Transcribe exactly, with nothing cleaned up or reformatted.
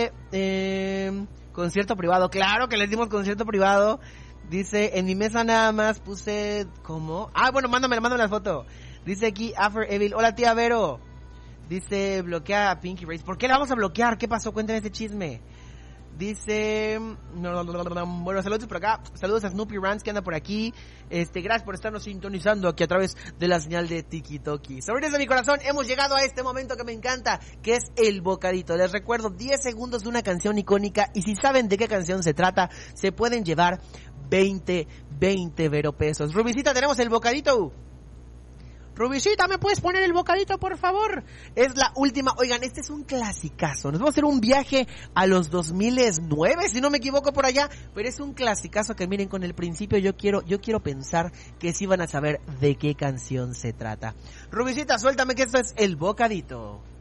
Eh, concierto privado, claro que les dimos concierto privado. Dice, en mi mesa nada más puse, ¿cómo? Ah, bueno, mándame, mándame la foto. Dice aquí, After Evil, hola tía Vero. Dice, bloquea a Pinky Race. ¿Por qué la vamos a bloquear? ¿Qué pasó? Cuéntame ese chisme. Dice, bueno, saludos por acá, saludos a Snoopy Rants que anda por aquí, este, gracias por estarnos sintonizando aquí a través de la señal de Tiki Toki. Sobrinos de mi corazón, hemos llegado a este momento que me encanta, que es el bocadito. Les recuerdo diez segundos de una canción icónica, y si saben de qué canción se trata, se pueden llevar veinte, veinte Vero pesos. Rubicita, tenemos el bocadito. Rubicita, ¿me puedes poner el bocadito, por favor? Es la última. Oigan, este es un clasicazo. Nos vamos a hacer un viaje a los dos mil nueve, si no me equivoco, por allá. Pero es un clasicazo que, miren, con el principio yo quiero yo quiero pensar que sí van a saber de qué canción se trata. Rubicita, suéltame que esto es el bocadito.